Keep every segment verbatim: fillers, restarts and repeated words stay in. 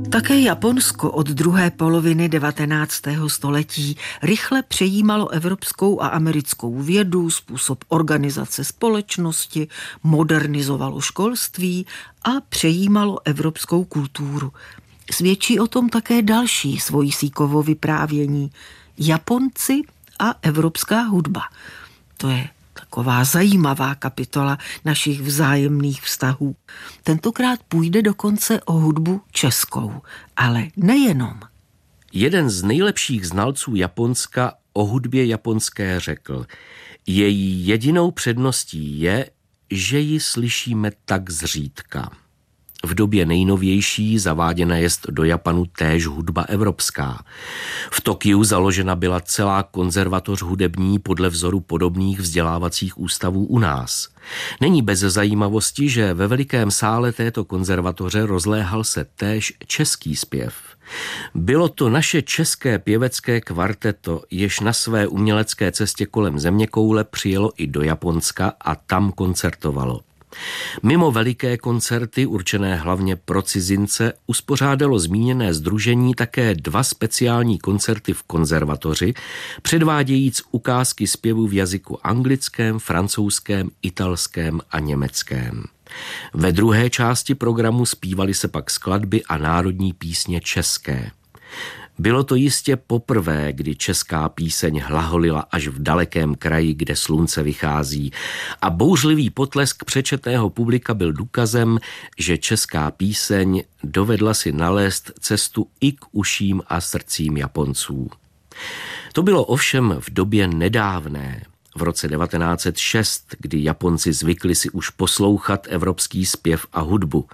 Také Japonsko od druhé poloviny devatenáctého století rychle přejímalo evropskou a americkou vědu, způsob organizace společnosti, modernizovalo školství a přejímalo evropskou kulturu. Svědčí o tom také další Svojsíkovo vyprávění. Japonci a evropská hudba. To je taková zajímavá kapitola našich vzájemných vztahů. Tentokrát půjde dokonce o hudbu českou, ale nejenom. Jeden z nejlepších znalců Japonska o hudbě japonské řekl: její jedinou předností je, že ji slyšíme tak zřídka. V době nejnovější zaváděna jest do Japanu též hudba evropská. V Tokiu založena byla celá konzervatoř hudební podle vzoru podobných vzdělávacích ústavů u nás. Není bez zajímavosti, že ve velikém sále této konzervatoře rozléhal se též český zpěv. Bylo to naše české pěvecké kvarteto, jež na své umělecké cestě kolem zeměkoule přijelo i do Japonska a tam koncertovalo. Mimo veliké koncerty určené hlavně pro cizince uspořádalo zmíněné sdružení také dva speciální koncerty v konzervatoři, předvádějíc ukázky zpěvu v jazyku anglickém, francouzském, italském a německém. Ve druhé části programu zpívaly se pak skladby a národní písně české. Bylo to jistě poprvé, kdy česká píseň hlaholila až v dalekém kraji, kde slunce vychází, a bouřlivý potlesk přečetného publika byl důkazem, že česká píseň dovedla si nalézt cestu i k uším a srdcím Japonců. To bylo ovšem v době nedávné, v roce devatenáct set šest, kdy Japonci zvykli si už poslouchat evropský zpěv a hudbu.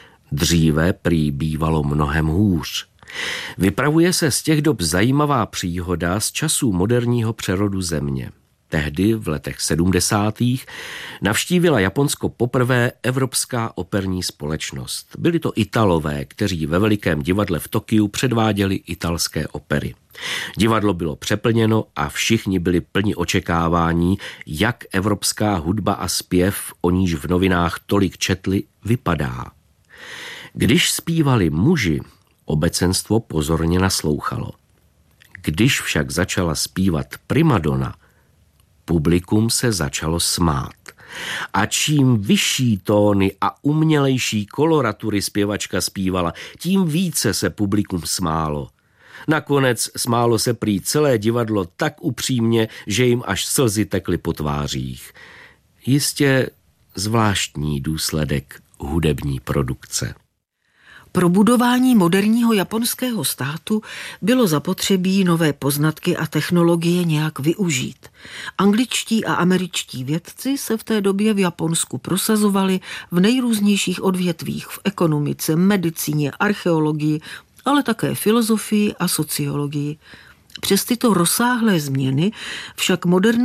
Dříve prý bývalo mnohem hůř. Vypravuje se z těch dob zajímavá příhoda z časů moderního přerodu země. Tehdy, v letech sedmdesátých, navštívila Japonsko poprvé Evropská operní společnost. Byli to Italové, kteří ve velikém divadle v Tokiu předváděli italské opery. Divadlo bylo přeplněno a všichni byli plni očekávání, jak evropská hudba a zpěv, o níž v novinách tolik četli, vypadá. Když zpívali muži, obecenstvo pozorně naslouchalo. Když však začala zpívat primadona, publikum se začalo smát. A čím vyšší tóny a umělejší koloratury zpěvačka zpívala, tím více se publikum smálo. Nakonec smálo se prý celé divadlo tak upřímně, že jim až slzy tekly po tvářích. Jistě zvláštní důsledek hudební produkce. Pro budování moderního japonského státu bylo zapotřebí nové poznatky a technologie nějak využít. Angličtí a američtí vědci se v té době v Japonsku prosazovali v nejrůznějších odvětvích, v ekonomice, medicíně, archeologii, ale také filozofii a sociologii. Přes tyto rozsáhlé změny však moderní